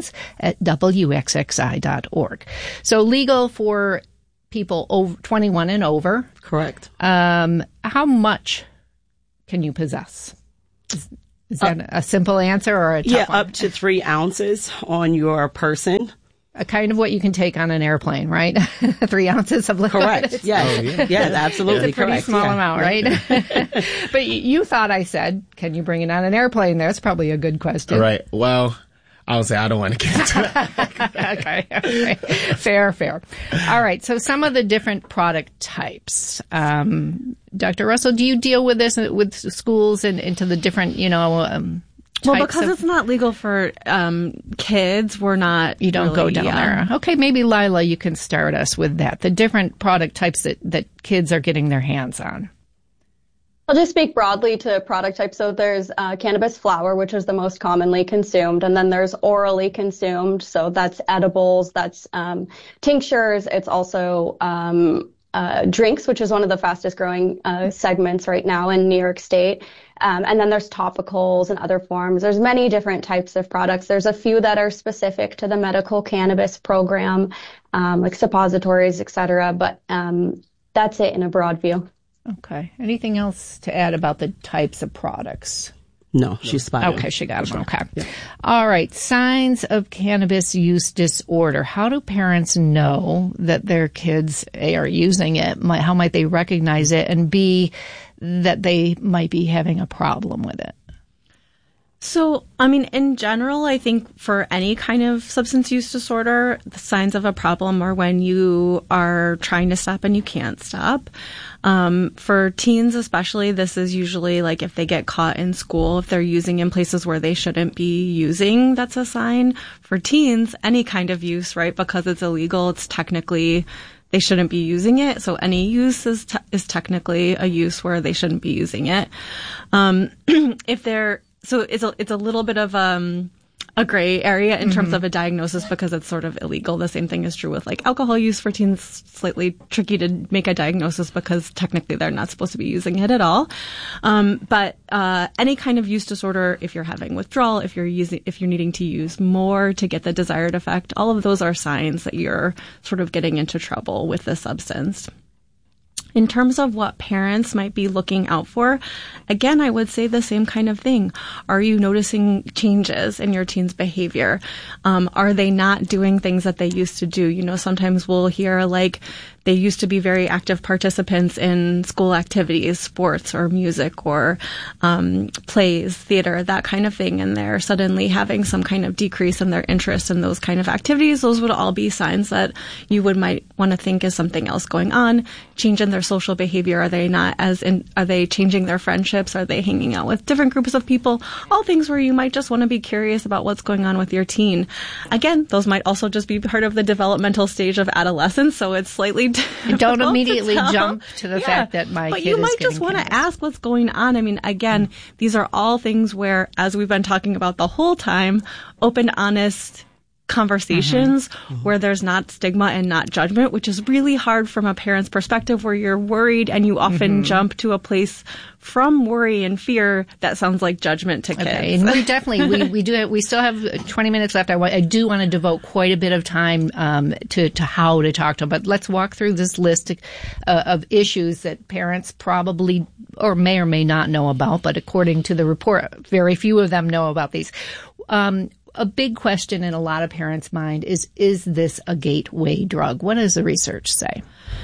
connections@wxxi.org. So legal for people over 21 and over. Correct. How much can you possess? Is that a simple answer or a tough one? Up to 3 ounces on your person. A kind of what you can take on an airplane, right? 3 ounces of liquid. Correct. Yes. Yes, absolutely. It's a pretty small amount, right? But you thought I said, can you bring it on an airplane? That's probably a good question. Right. Well, I would say I don't want to get into that. Okay. Fair. All right. So some of the different product types. Dr. Russell, do you deal with this with schools and into the different, well, because it's not legal for kids, we're not. You don't really, go down there. Okay, maybe Lila, you can start us with that. The different product types that kids are getting their hands on. I'll just speak broadly to product types. So there's cannabis flower, which is the most commonly consumed, and then there's orally consumed. So that's edibles, that's tinctures. It's also drinks, which is one of the fastest growing segments right now in New York State. And then there's topicals and other forms. There's many different types of products. There's a few that are specific to the medical cannabis program, like suppositories, et cetera. But that's it in a broad view. Okay. Anything else to add about the types of products? No, she's spot on. Okay, she got them. Okay. Yeah. All right. Signs of cannabis use disorder. How do parents know that their kids, A, are using it? How might they recognize it? And B, that they might be having a problem with it? So, in general, I think for any kind of substance use disorder, the signs of a problem are when you are trying to stop and you can't stop. For teens especially, this is usually like if they get caught in school, if they're using in places where they shouldn't be using, that's a sign. For teens, any kind of use, right? Because it's illegal, it's technically, they shouldn't be using it. So any use is technically a use where they shouldn't be using it. So it's a little bit of a gray area in terms of a diagnosis because it's sort of illegal. The same thing is true with like alcohol use for teens. Slightly tricky to make a diagnosis because technically they're not supposed to be using it at all. But any kind of use disorder, if you're having withdrawal, if you're needing to use more to get the desired effect, all of those are signs that you're sort of getting into trouble with the substance. In terms of what parents might be looking out for, again, I would say the same kind of thing. Are you noticing changes in your teen's behavior? Are they not doing things that they used to do? Sometimes we'll hear like they used to be very active participants in school activities, sports or music or plays, theater, that kind of thing, and they're suddenly having some kind of decrease in their interest in those kind of activities. Those would all be signs that you might want to think is something else going on. Change in their social behavior. Are they changing their friendships? Are they hanging out with different groups of people? All things where you might just want to be curious about what's going on with your teen. Again, those might also just be part of the developmental stage of adolescence, so it's slightly don't immediately jump to the fact that my kid is But you might just want to ask what's going on. Again, these are all things where, as we've been talking about the whole time, open, honest conversations where there's not stigma and not judgment, which is really hard from a parent's perspective where you're worried and you often jump to a place from worry and fear that sounds like judgment to kids. Okay. And we definitely, we still have 20 minutes left. I do want to devote quite a bit of time to how to talk to them, but let's walk through this list of issues that parents probably or may not know about, but according to the report, very few of them know about these. A big question in a lot of parents' mind is this a gateway drug? What does the research say?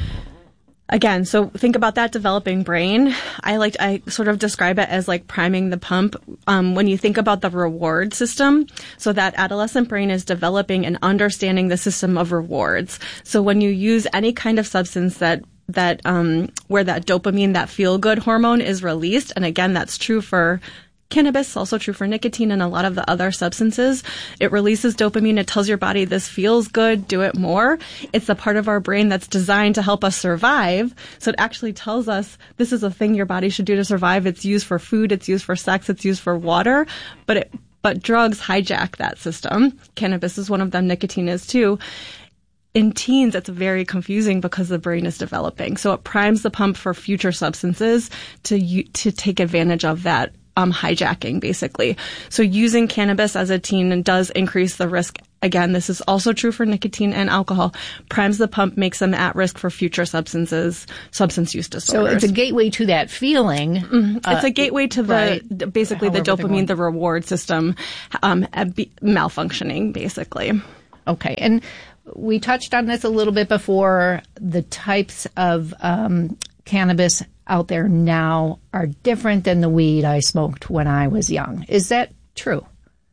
Again, so think about that developing brain. I sort of describe it as like priming the pump. When you think about the reward system, so that adolescent brain is developing and understanding the system of rewards. So when you use any kind of substance that where that dopamine, that feel-good hormone is released. And again, that's true for cannabis, also true for nicotine and a lot of the other substances. It releases dopamine. It tells your body this feels good, do it more. It's the part of our brain that's designed to help us survive. So it actually tells us this is a thing your body should do to survive. It's used for food, it's used for sex, it's used for water, but drugs hijack that system. Cannabis is one of them, nicotine is too. In teens, it's very confusing because the brain is developing. So it primes the pump for future substances to take advantage of that hijacking, basically. So using cannabis as a teen does increase the risk. Again, this is also true for nicotine and alcohol. Primes the pump, makes them at risk for future substance use disorders. So it's a gateway to that feeling. It's a gateway to basically the dopamine, the reward system malfunctioning, basically. Okay. And we touched on this a little bit before. The types of cannabis out there now are different than the weed I smoked when I was young. Is that true?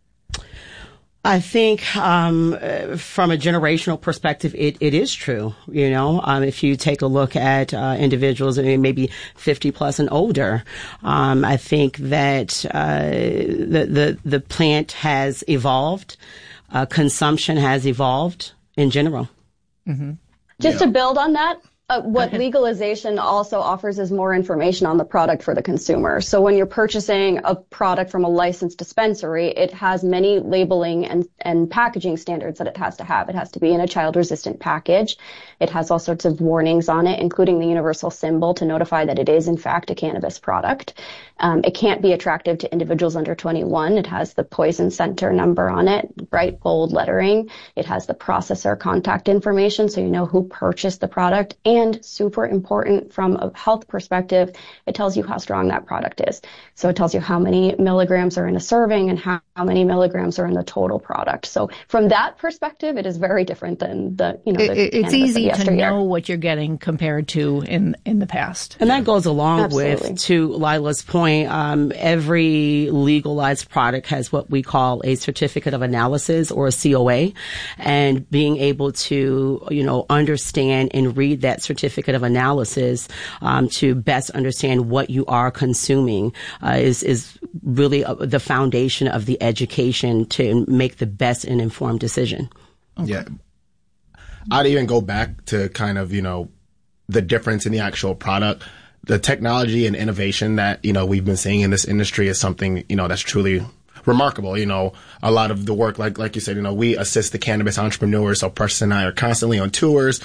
I think from a generational perspective, it is true. You know, if you take a look at individuals, maybe 50 plus and older, I think that the plant has evolved, consumption has evolved in general. Mm-hmm. Just to build on that, what legalization also offers is more information on the product for the consumer. So when you're purchasing a product from a licensed dispensary, it has many labeling and packaging standards that it has to have. It has to be in a child-resistant package. It has all sorts of warnings on it, including the universal symbol to notify that it is, in fact, a cannabis product. It can't be attractive to individuals under 21. It has the poison center number on it, bright bold lettering. It has the processor contact information, so you know who purchased the product. And super important from a health perspective, it tells you how strong that product is. So it tells you how many milligrams are in a serving and how many milligrams are in the total product. So from that perspective, it is very different than it's easy to know what you're getting compared to in the past. And that goes along with, to Lila's point, every legalized product has what we call a certificate of analysis or a COA, and being able to, understand and read that certificate of analysis to best understand what you are consuming is really the foundation of the education to make the best and informed decision. Okay. Yeah. I'd even go back to kind of, the difference in the actual product. The technology and innovation that, we've been seeing in this industry is something, that's truly remarkable. A lot of the work, like you said, we assist the cannabis entrepreneurs. So Preston and I are constantly on tours,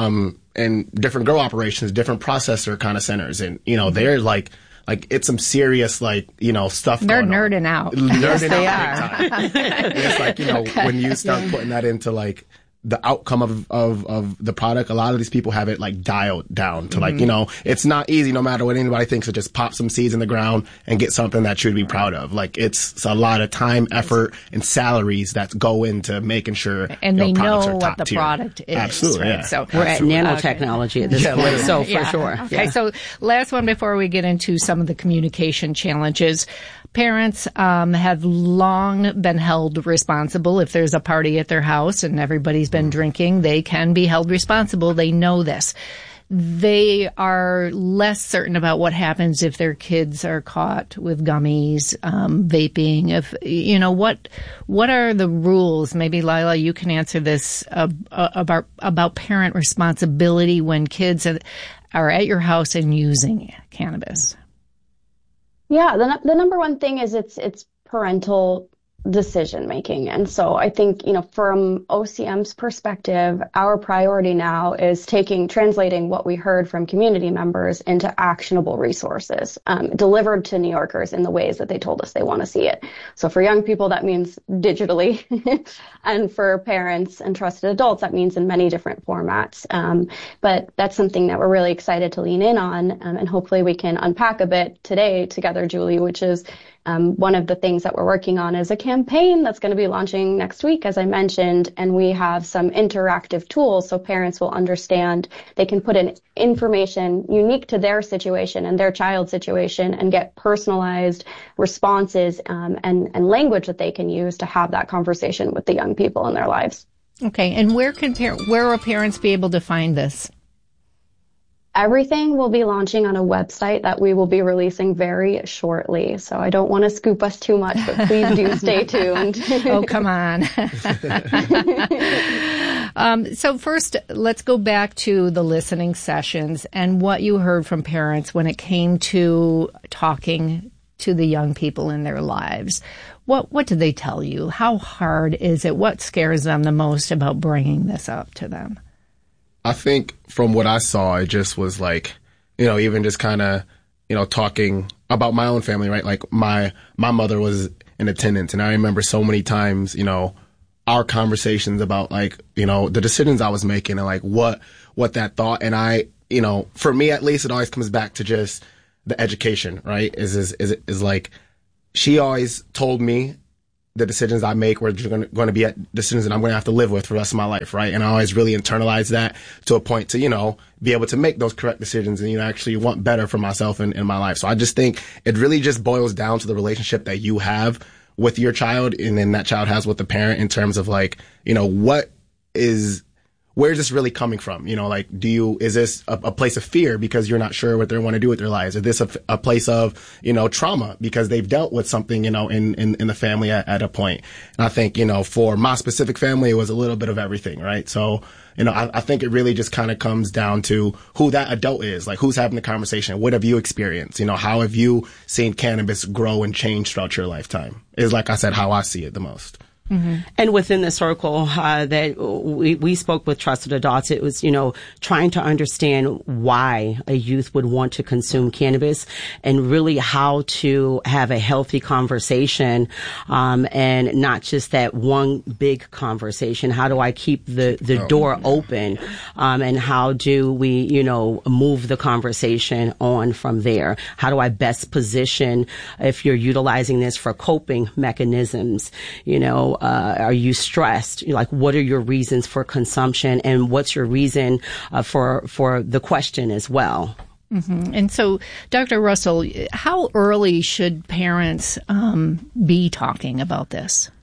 and different grow operations, different processor kind of centers. And, they're like it's some serious, stuff. They're nerding out. Yes, they are. It's when you start putting that into the outcome of the product, a lot of these people have it dialed down to it's not easy no matter what anybody thinks to just pop some seeds in the ground and get something that you'd be proud of. It's a lot of time, effort, and salaries that go into making sure and they know what the product is. Absolutely, right? yeah. So we're at nanotechnology at this point, so for sure. Okay, so last one before we get into some of the communication challenges. Parents have long been held responsible. If there's a party at their house and everybody's been drinking, they can be held responsible. They know this. They are less certain about what happens if their kids are caught with gummies, vaping. What are the rules? Maybe Lila, you can answer this about parent responsibility when kids are at your house and using cannabis. Yeah, the number one thing is it's parental decision making. And so I think, from OCM's perspective, our priority now is translating what we heard from community members into actionable resources, delivered to New Yorkers in the ways that they told us they want to see it. So for young people, that means digitally. And for parents and trusted adults, that means in many different formats. But that's something that we're really excited to lean in on. And hopefully we can unpack a bit today together, Julie, which is one of the things that we're working on is a campaign that's going to be launching next week, as I mentioned, and we have some interactive tools so parents will understand. They can put in information unique to their situation and their child's situation and get personalized responses and language that they can use to have that conversation with the young people in their lives. Okay, and where will parents be able to find this? Everything will be launching on a website that we will be releasing very shortly. So I don't want to scoop us too much, but please do stay tuned. Oh, come on. So first, let's go back to the listening sessions and what you heard from parents when it came to talking to the young people in their lives. What did they tell you? How hard is it? What scares them the most about bringing this up to them? I think from what I saw, it just was like, even just kind of, talking about my own family, right? Like my mother was in attendance, and I remember so many times, our conversations about like, the decisions I was making and like what that thought. And I, for me at least, it always comes back to just the education, right? Is like, she always told me the decisions I make were going to be decisions that I'm going to have to live with for the rest of my life, right? And I always really internalized that to a point to, be able to make those correct decisions and, actually want better for myself and in my life. So I just think it really just boils down to the relationship that you have with your child and then that child has with the parent in terms of like, where is this really coming from? Like, is this a place of fear because you're not sure what they want to do with their lives? Is this a place of, trauma because they've dealt with something, in the family at a point? And I think, for my specific family, it was a little bit of everything, right? So, I think it really just kind of comes down to who that adult is, like who's having the conversation. What have you experienced? How have you seen cannabis grow and change throughout your lifetime? Is, like I said, how I see it the most. Mm-hmm. And within the circle that we spoke with trusted adults, it was, trying to understand why a youth would want to consume cannabis and really how to have a healthy conversation, and not just that one big conversation. How do I keep the door open? And how do we, move the conversation on from there? How do I best position if you're utilizing this for coping mechanisms, are you stressed? Like, what are your reasons for consumption, and what's your reason for the question as well? Mm-hmm. And so, Dr. Russell, how early should parents be talking about this?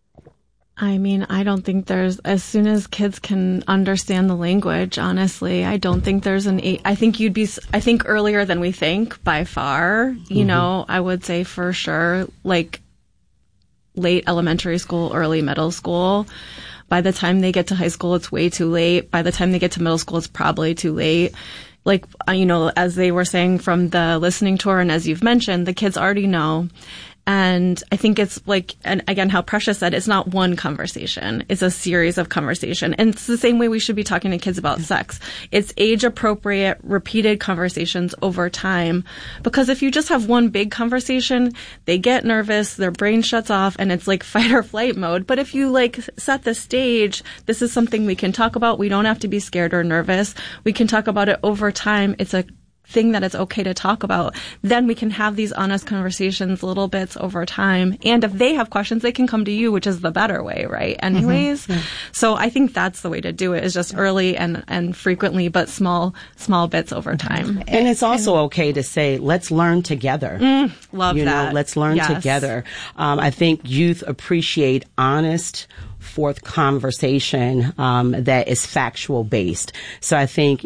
I mean, I don't think there's, as soon as kids can understand the language, honestly, I don't think there's I think earlier than we think by far, I would say for sure, like, late elementary school, early middle school. By the time they get to high school, it's way too late. By the time they get to middle school, it's probably too late. Like, as they were saying from the listening tour, and as you've mentioned, the kids already know. And I think it's like, and again, how Precious said, it's not one conversation. It's a series of conversation. And it's the same way we should be talking to kids about sex. It's age appropriate, repeated conversations over time. Because if you just have one big conversation, they get nervous, their brain shuts off, and it's like fight or flight mode. But if you like set the stage, this is something we can talk about. We don't have to be scared or nervous. We can talk about it over time. It's a thing that it's okay to talk about. Then we can have these honest conversations, little bits over time. And if they have questions, they can come to you, which is the better way, right? Anyways. Mm-hmm. Yeah. So I think that's the way to do it, is just early and frequently, but small bits over time. And it's also okay to say, let's learn together. Love that. Let's learn together. I think youth appreciate honest, forth conversation that is factual based. So I think,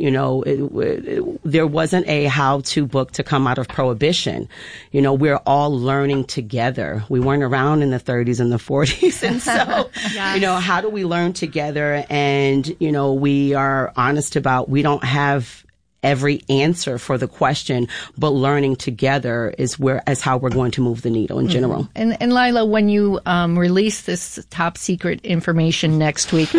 there wasn't a how-to book to come out of Prohibition. We're all learning together. We weren't around in the 30s and the 40s. And so, yes. How do we learn together? And, we are honest about, we don't have every answer for the question, but learning together is how we're going to move the needle in general. And Lila, when you release this top secret information next week,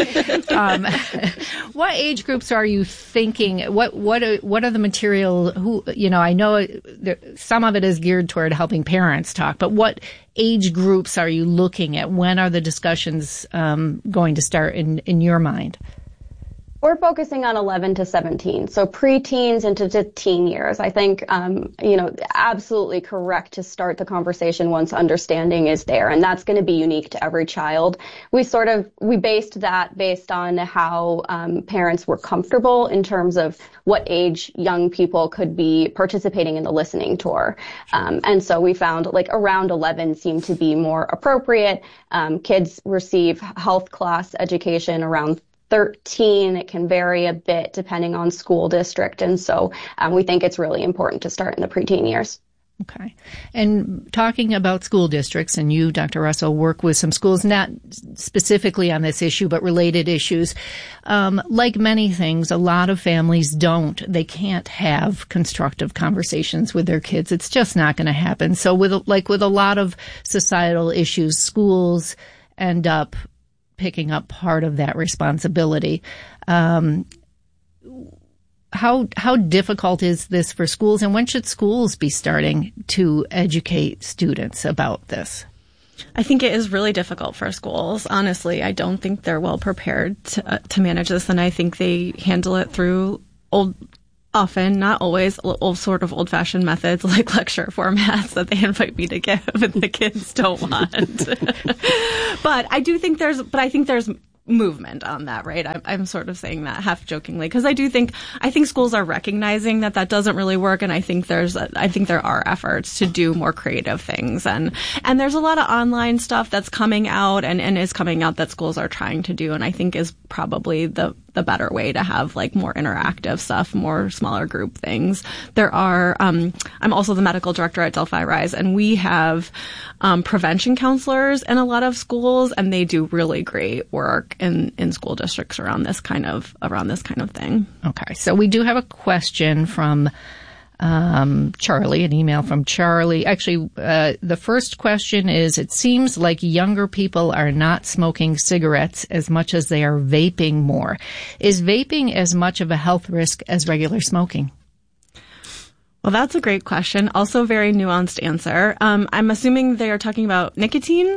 what age groups are you thinking? What are the material? I know some of it is geared toward helping parents talk, but what age groups are you looking at? When are the discussions going to start in your mind? We're focusing on 11 to 17, so preteens into the teen years. I think, absolutely correct to start the conversation once understanding is there, and that's going to be unique to every child. We based on how parents were comfortable in terms of what age young people could be participating in the listening tour. And so we found like around 11 seemed to be more appropriate. Kids receive health class education around 13. It can vary a bit depending on school district. And so we think it's really important to start in the preteen years. Okay. And talking about school districts, and you, Dr. Russell, work with some schools, not specifically on this issue, but related issues. Like many things, a lot of families they can't have constructive conversations with their kids. It's just not going to happen. So with a lot of societal issues, schools end up picking up part of that responsibility. How difficult is this for schools, and when should schools be starting to educate students about this? I think it is really difficult for schools. Honestly, I don't think they're well prepared to manage this, and I think they handle it through often, not always, old-fashioned methods like lecture formats that they invite me to give and the kids don't want. But I think there's movement on that, right? I'm sort of saying that half jokingly because I think schools are recognizing that doesn't really work, and I think there are efforts to do more creative things, and there's a lot of online stuff that's coming out and is coming out that schools are trying to do, and I think is probably the better way to have like more interactive stuff, more smaller group things. There are, I'm also the medical director at Delphi Rise, and we have prevention counselors in a lot of schools, and they do really great work in school districts around this kind of thing. Okay, so we do have a question from Charlie, an email from Charlie. Actually, the first question is, it seems like younger people are not smoking cigarettes as much as they are vaping more. Is vaping as much of a health risk as regular smoking? Well, that's a great question. Also very nuanced answer. I'm assuming they are talking about nicotine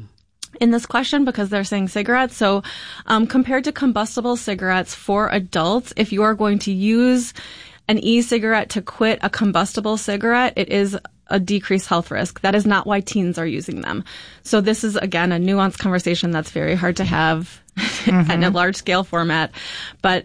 in this question because they're saying cigarettes. So compared to combustible cigarettes for adults, if you are going to use an e-cigarette to quit a combustible cigarette, it is a decreased health risk. That is not why teens are using them. So this is, again, a nuanced conversation that's very hard to have in a large scale format. But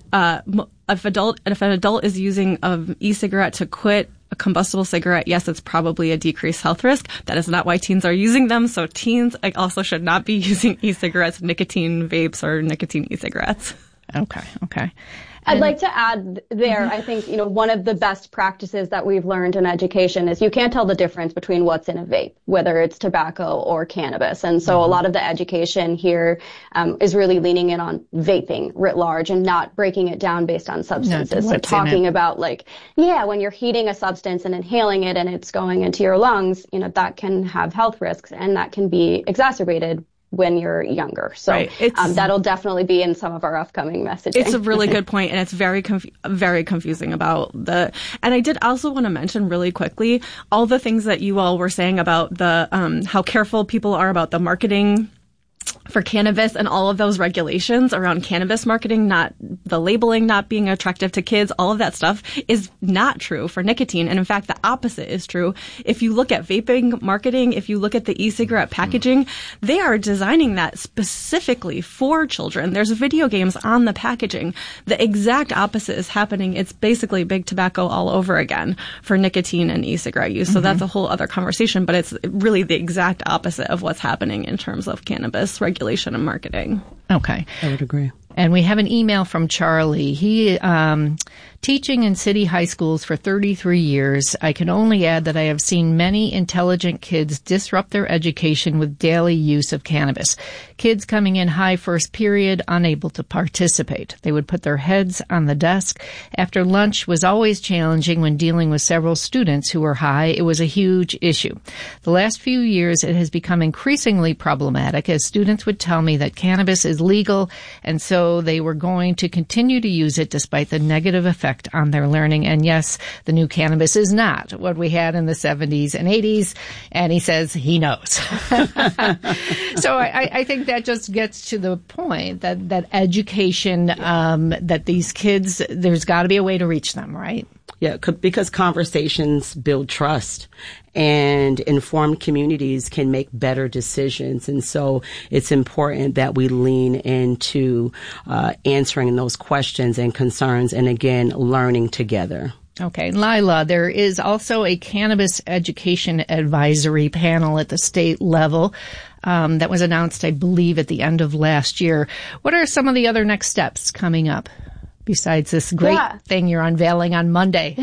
if an adult is using an e-cigarette to quit a combustible cigarette, yes, it's probably a decreased health risk. That is not why teens are using them. So teens also should not be using e-cigarettes, nicotine vapes, or nicotine e-cigarettes. Okay. I'd like to add there, I think, one of the best practices that we've learned in education is you can't tell the difference between what's in a vape, whether it's tobacco or cannabis. And so a lot of the education here is really leaning in on vaping writ large and not breaking it down based on substances. So talking about when you're heating a substance and inhaling it and it's going into your lungs, that can have health risks and that can be exacerbated when you're younger. So that'll definitely be in some of our upcoming messaging. It's a really good point, and it's very confusing about and I did also want to mention really quickly all the things that you all were saying about the how careful people are about the marketing for cannabis and all of those regulations around cannabis marketing, not the labeling not being attractive to kids, all of that stuff is not true for nicotine. And in fact, the opposite is true. If you look at vaping marketing, if you look at the e-cigarette packaging, they are designing that specifically for children. There's video games on the packaging. The exact opposite is happening. It's basically big tobacco all over again for nicotine and e-cigarette use. So that's a whole other conversation, but it's really the exact opposite of what's happening in terms of cannabis regulation and marketing. Okay. I would agree. And we have an email from Charlie. He, teaching in city high schools for 33 years, I can only add that I have seen many intelligent kids disrupt their education with daily use of cannabis. Kids coming in high first period, unable to participate. They would put their heads on the desk. After lunch was always challenging when dealing with several students who were high. It was a huge issue. The last few years, it has become increasingly problematic as students would tell me that cannabis is legal, and so they were going to continue to use it despite the negative effect on their learning. And yes, the new cannabis is not what we had in the 70s and 80s. And he says he knows. So I think that just gets to the point that education, that these kids, there's got to be a way to reach them, right? Yeah, because conversations build trust, and informed communities can make better decisions. And so it's important that we lean into answering those questions and concerns, and again, learning together. Okay, Lila, there is also a cannabis education advisory panel at the state level. that was announced, I believe, at the end of last year. What are some of the other next steps coming up besides this great thing you're unveiling on Monday?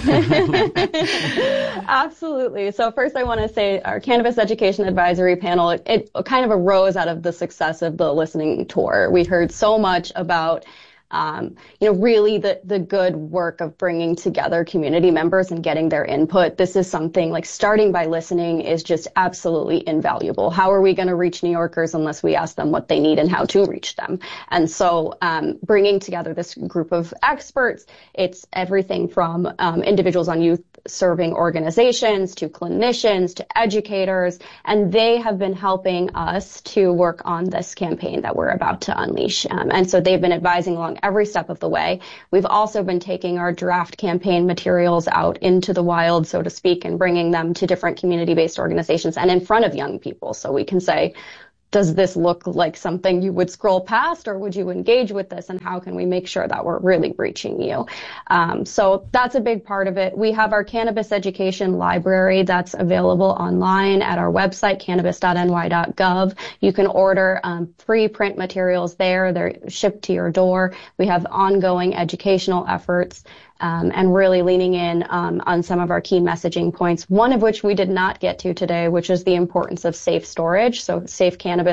Absolutely. So first I want to say our Cannabis Education Advisory Panel, it kind of arose out of the success of the listening tour. We heard so much about really the good work of bringing together community members and getting their input. This is something like starting by listening is just absolutely invaluable. How are we going to reach New Yorkers unless we ask them what they need and how to reach them? And so bringing together this group of experts, it's everything from individuals on youth serving organizations to clinicians to educators, and they have been helping us to work on this campaign that we're about to unleash. And so they've been advising along every step of the way. We've also been taking our draft campaign materials out into the wild, so to speak, and bringing them to different community-based organizations and in front of young people, so we can say, does this look like something you would scroll past, or would you engage with this, and how can we make sure that we're really reaching you? So that's a big part of it. We have our cannabis education library that's available online at our website, cannabis.ny.gov. You can order free print materials there. They're shipped to your door. We have ongoing educational efforts. And really leaning in on some of our key messaging points, one of which we did not get to today, which is the importance of safe storage. So safe cannabis